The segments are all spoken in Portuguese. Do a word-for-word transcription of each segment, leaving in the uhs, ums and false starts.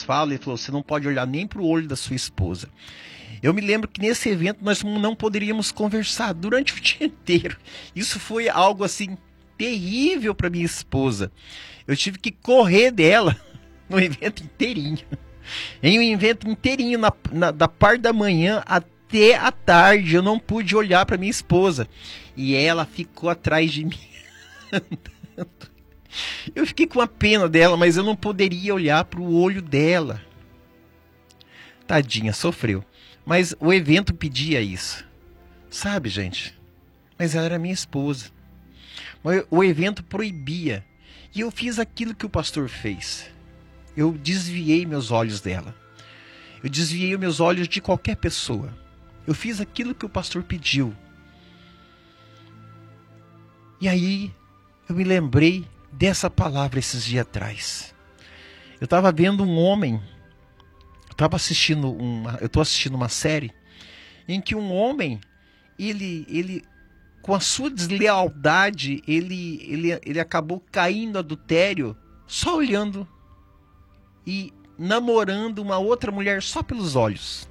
falam, ele falou, você não pode olhar nem para o olho da sua esposa. Eu me lembro que nesse evento nós não poderíamos conversar durante o dia inteiro. Isso foi algo assim terrível para minha esposa. Eu tive que correr dela no evento inteirinho. Em um evento inteirinho, na, na, da parte da manhã até a tarde, eu não pude olhar para minha esposa. E ela ficou atrás de mim. Eu fiquei com a pena dela, mas eu não poderia olhar para o olho dela. Tadinha, sofreu. Mas o evento pedia isso. Sabe, gente? Mas ela era minha esposa. Mas o evento proibia. E eu fiz aquilo que o pastor fez. Eu desviei meus olhos dela. Eu desviei meus olhos de qualquer pessoa. Eu fiz aquilo que o pastor pediu. E aí, eu me lembrei dessa palavra esses dias atrás. Eu estava vendo um homem, eu estava assistindo uma, eu estou assistindo uma série em que um homem, ele, ele, com a sua deslealdade, ele, ele, ele acabou caindo no adultério só olhando e namorando uma outra mulher só pelos olhos.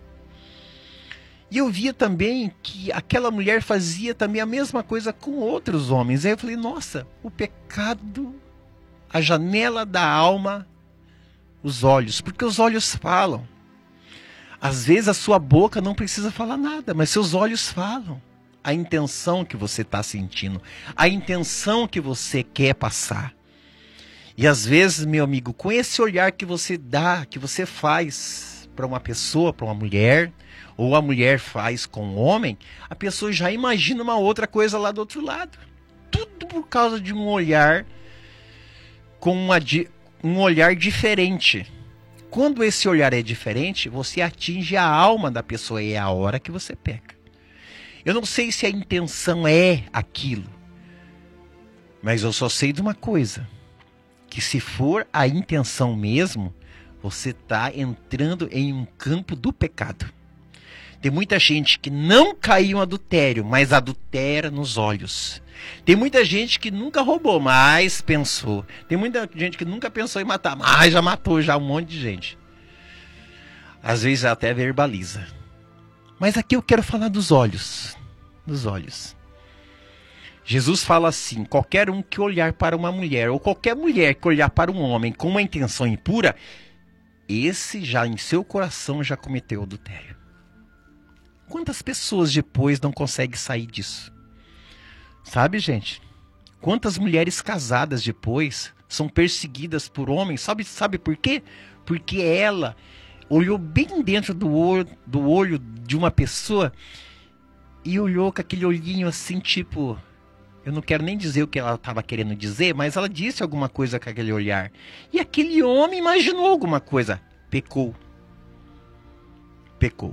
E eu via também que aquela mulher fazia também a mesma coisa com outros homens. Aí eu falei, nossa, o pecado, a janela da alma, os olhos. Porque os olhos falam. Às vezes a sua boca não precisa falar nada, mas seus olhos falam. A intenção que você está sentindo, a intenção que você quer passar. E às vezes, meu amigo, com esse olhar que você dá, que você faz para uma pessoa, para uma mulher, ou a mulher faz com o homem, a pessoa já imagina uma outra coisa lá do outro lado. Tudo por causa de um olhar com uma, um olhar diferente. Quando esse olhar é diferente, você atinge a alma da pessoa e é a hora que você peca. Eu não sei se a intenção é aquilo, mas eu só sei de uma coisa, que se for a intenção mesmo, você está entrando em um campo do pecado. Tem muita gente que não caiu em adultério, mas adultera nos olhos. Tem muita gente que nunca roubou, mas pensou. Tem muita gente que nunca pensou em matar, mas já matou já um monte de gente. Às vezes até verbaliza. Mas aqui eu quero falar dos olhos. Dos olhos. Jesus fala assim, qualquer um que olhar para uma mulher, ou qualquer mulher que olhar para um homem com uma intenção impura, esse já em seu coração já cometeu adultério. Quantas pessoas depois não conseguem sair disso? Sabe, gente? Quantas mulheres casadas depois são perseguidas por homens? Sabe, sabe por quê? Porque ela olhou bem dentro do olho, do olho de uma pessoa e olhou com aquele olhinho assim, tipo... Eu não quero nem dizer o que ela estava querendo dizer, mas ela disse alguma coisa com aquele olhar. E aquele homem imaginou alguma coisa. Pecou. Pecou.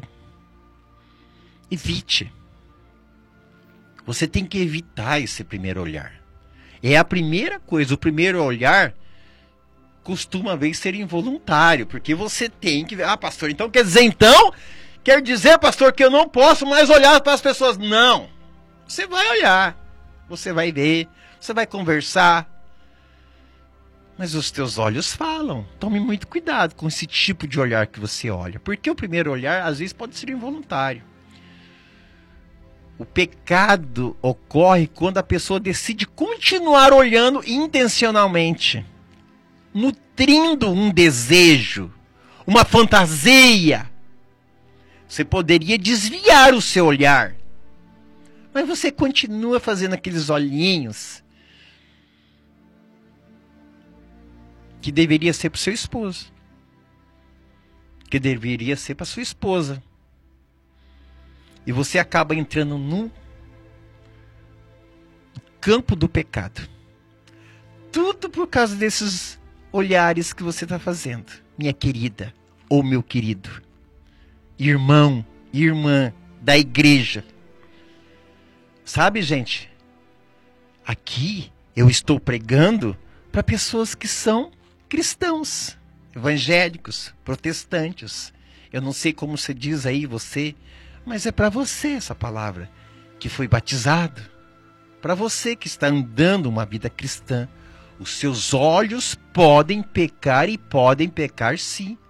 Evite. Você tem que evitar esse primeiro olhar. É a primeira coisa. O primeiro olhar costuma às vezes ser involuntário, porque você tem que ver. Ah, pastor, então quer dizer então? Quer dizer, pastor, que eu não posso mais olhar para as pessoas? Não. Você vai olhar. Você vai ver. Você vai conversar. Mas os teus olhos falam. Tome muito cuidado com esse tipo de olhar que você olha. Porque o primeiro olhar, às vezes, pode ser involuntário. O pecado ocorre quando a pessoa decide continuar olhando intencionalmente, nutrindo um desejo, uma fantasia. Você poderia desviar o seu olhar, mas você continua fazendo aqueles olhinhos que deveria ser para o seu esposo, que deveria ser para sua esposa. E você acaba entrando no campo do pecado. Tudo por causa desses olhares que você está fazendo. Minha querida, ou meu querido. Irmão, irmã da igreja. Sabe, gente? Aqui eu estou pregando para pessoas que são cristãos, evangélicos, protestantes. Eu não sei como você diz aí, você... Mas é para você essa palavra, que foi batizado. Para você que está andando uma vida cristã. Os seus olhos podem pecar e podem pecar sim.